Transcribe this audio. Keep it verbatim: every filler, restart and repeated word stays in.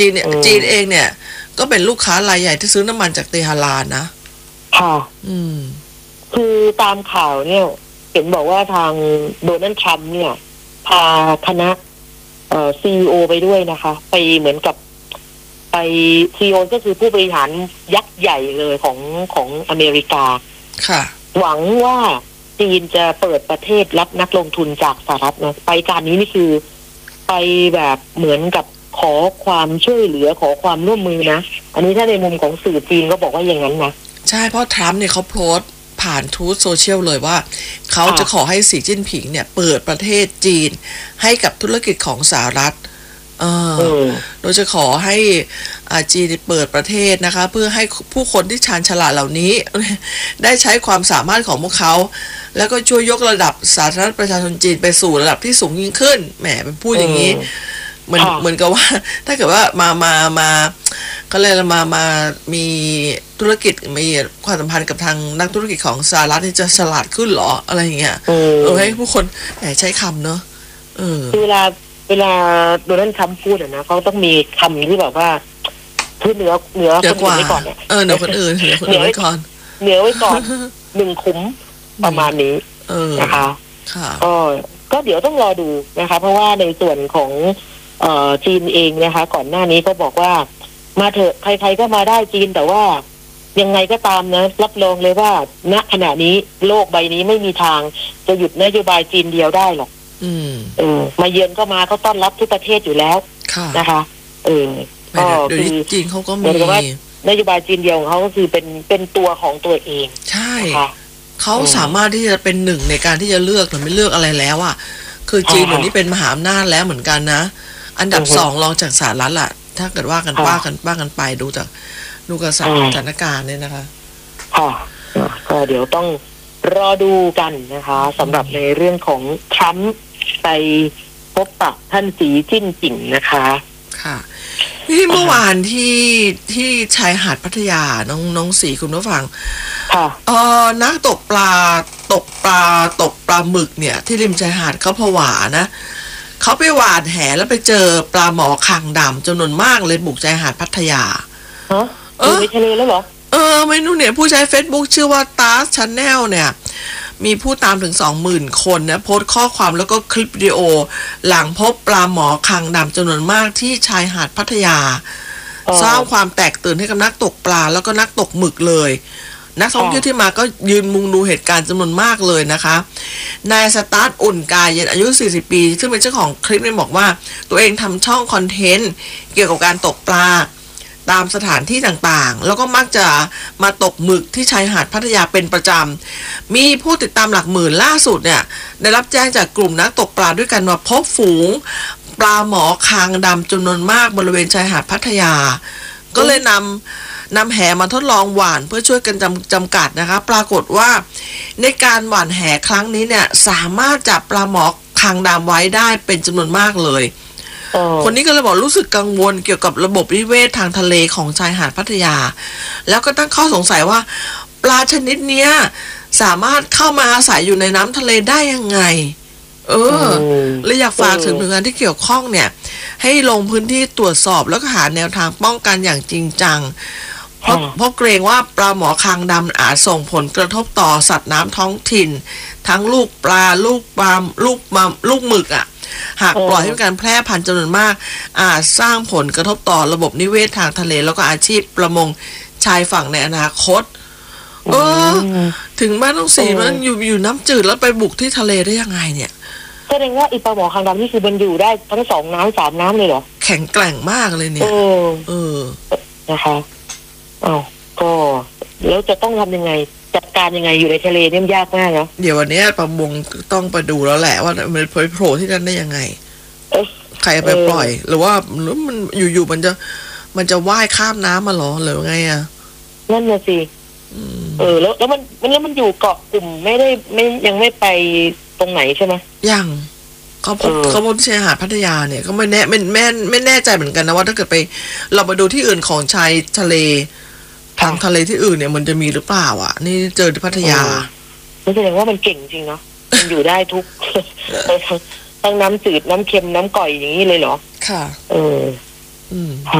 จีนเนี่ยจีนเองเนี่ยก็เป็นลูกค้ารายใหญ่ที่ซื้อน้ำมันจากเตหะรานนะค่ะอืมคือตามข่าวเนี่ยเห็นบอกว่าทางโดนัลด์ทรัมป์เนี่ยพาคณะเอ่อซีอีโอไปด้วยนะคะไปเหมือนกับไปซีอีโอก็คือผู้บริหารยักษ์ใหญ่เลยของของอเมริกาค่ะหวังว่าจีนจะเปิดประเทศรับนักลงทุนจากสหรัฐนะไปการนี้นี่คือไปแบบเหมือนกับขอความช่วยเหลือขอความร่วมมือนะอันนี้ถ้าในมุมของสื่อจีนก็บอกว่าอย่างนั้นนะใช่เพราะทรัมป์เนี่ยเขาโพสต์ผ่านทูตโซเชียลเลยว่าเขาจะขอให้สีจิ้นผิงเนี่ยเปิดประเทศจีนให้กับธุรกิจของสหรัฐเออโดยจะขอให้จีนเปิดประเทศนะคะเพื่อให้ผู้คนที่ชาญฉลาดเหล่านี้ได้ใช้ความสามารถของพวกเขาแล้วก็ช่วยยกระดับสาธารณประชาชนจีนไปสู่ระดับที่สูงยิ่งขึ้นแหมเป็นพูดอย่างนี้เหมือนเหมือนกับว่าถ้าเกิดว่ามามามาก็เลยมามามีธุรกิจมีความสัมพันธ์กับทางนักธุรกิจของสหรัฐนี่จะฉลาดขึ้นหรออะไรอย่างเงี้ยเออให้ผู้คนแหมใช้คำเนอะเออเวลาเวลาโดนัลด์ทรัมป์พูดอะนะเขาต้องมีคำที่แบบว่าคือเหนือเหนือคนอื่นไว้ก่อนเนี่ยเออเหนือคนอื่นเหนือคนอื่นไว้ก่อนเหนือไว้ก่อนหนึ่งคุ้มประมาณนี้นะคะก็ก็เดี๋ยวต้องรอดูนะคะเพราะว่าในส่วนของเอ่อจีนเองนะคะก่อนหน้านี้ก็บอกว่ามาเถอะใครๆก็มาได้จีนแต่ว่ายังไงก็ตามนะรับรองเลยว่าณขณะนี้โลกใบนี้ไม่มีทางจะหยุดนโยบายจีนเดียวได้หรอกอืมเออมาเยือนก็มาก็ต้อนรับทุกประเทศอยู่แล้วนะคะเออก็คือจีนเขาก็มีนโยบายจีนเดียวของเขาก็คือเป็นเป็นตัวของตัวเองใช่เขาสามารถที่จะเป็นหนึ่งในการที่จะเลือกหรือไม่เลือกอะไรแล้วอ่ะคือจีนเหมือนนี่เป็นมหาอำนาจแล้วเหมือนกันนะอันดับสองรองจากสหรัฐล่ะถ้าเกิดว่ากันว่ากันว่ากันไปดูจากดูกับสถานการณ์เนี่ยนะคะค่ะก็เดี๋ยวต้องรอดูกันนะคะสำหรับในเรื่องของทรัมป์ไปพบปะท่านสีจิ้นผิงนะคะค่ะที่เมื่อวานที่ที่ชายหาดพัทยาน้องน้องสีคุณผู้ฟังค่ะเออนักตกปลาตกปลาตกปลาหมึกเนี่ยที่ริมชายหาดเขาผวานะเขาไปหวานแหแล้วไปเจอปลาหมอคางดำจำนวนมากเลยบุกชายหาดพัทยาฮะอยู่ในทะเลแล้วเหรอเออไม่รู้เนี่ยผู้ใช้ Facebook ชื่อว่า Tars Channel เนี่ยมีผู้ตามถึง สองหมื่น คนนะโพสต์ข้อความแล้วก็คลิปวิดีโอหลังพบปลาหมอคางดำจำนวนมากที่ชายหาดพัทยาสร้างความแตกตื่นให้กับนักตกปลาแล้วก็นักตกหมึกเลยนักท่องเที่ยวที่มาก็ยืนมุงดูเหตุการณ์จำนวนมากเลยนะคะนายสตาร์ทอุ่นกายเย็นอายุสี่สิบปีซึ่งเป็นเจ้าของคลิปเนี่ยบอกว่าตัวเองทำช่องคอนเทนต์เกี่ยวกับการตกปลาตามสถานที่ต่างๆแล้วก็มักจะมาตกหมึกที่ชายหาดพัทยาเป็นประจำมีผู้ติดตามหลักหมื่นล่าสุดเนี่ยได้รับแจ้งจากกลุ่มนักตกปลาด้วยกันว่าพบฝูงปลาหมอคางดำจำนวนมากบริเวณชายหาดพัทยาก็เลยนำนำแหมาทดลองหว่านเพื่อช่วยกันจำจำกัดนะคะปรากฏว่าในการหว่านแหครั้งนี้เนี่ยสามารถจับปลาหมอคางดำไว้ได้เป็นจำนวนมากเลยคนนี้ก็เลยบอกรู้สึกกังวลเกี่ยวกับระบบนิเวศทางทะเลของชายหาดพัทยาแล้วก็ตั้งข้อสงสัยว่าปลาชนิดเนี้ยสามารถเข้ามาอาศัยอยู่ในน้ำทะเลได้ยังไงเออเลยอยากฝากถึงหน่วยงานที่เกี่ยวข้องเนี่ยให้ลงพื้นที่ตรวจสอบแล้วก็หาแนวทางป้องกันอย่างจริงจังเพราะเพราะเกรงว่าปลาหมอคางดำอาจส่งผลกระทบต่อสัตว์น้ำท้องถิ่นทั้งลูกปลาลูกปลาลูกปลาลูกหมึกอ่ะหากปล่อยให้มีการแพร่พันธุ์จำนวนมากอาจสร้างผลกระทบต่อระบบนิเวศทางทะเลแล้วก็อาชีพประมงชายฝั่งในอนาคตเออถึงบ้านต้องสีมันอยู่อยู่น้ำจืดแล้วไปบุกที่ทะเลได้ยังไงเนี่ยแสดงว่าอีปลาหมอคางดำนี่คือมันอยู่ได้ทั้งสองน้ำสามน้ำเลยเหรอแข็งแกร่งมากเลยเนี่ยเออเออนะคะอ้าวก็แล้วจะต้องทำยังไงจัดการยังไงอยู่ในทะเลเนี่ยยากมากเนาะเดี๋ยววันนี้ประมงต้องไปดูแล้วแหละว่ามันโผล่ที่นั่นได้ยังไงใครไปปล่อยหรือว่าหรือมันอยู่ๆมันจะมันจะว่ายข้ามน้ำมาหรอหรือไงอ่ะนั่นน่ะสิเออแล้วแล้วมันมันแล้วมันอยู่เกาะกลุ่มไม่ได้ไม่ยังไม่ไปตรงไหนใช่ไหมยังเขาพบเขาพบที่ชายหาดพัทยาเนี่ยก็ไม่แน่ไม่แม่ไม่แน่ใจเหมือนกันนะว่าถ้าเกิดไปเราไปดูที่อื่นของชายทะเลทางทะเลที่อื่นเนี่ยมันจะมีหรือเปล่าอ่ะนี่เจอที่พัทยาแสดงว่ามันเก่งจริงเนาะมันอยู่ได้ทุกทั้งน้ำจืดน้ำเค็มน้ำก่อยอย่างนี้เลยเหรอค่ะเอออืม